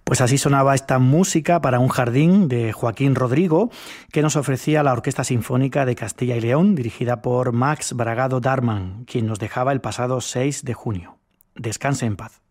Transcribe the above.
Pues así sonaba esta música para un jardín de Joaquín Rodrigo que nos ofrecía la Orquesta Sinfónica de Castilla y León, dirigida por Max Bragado Darman, quien nos dejaba el pasado 6 de junio. Descanse en paz.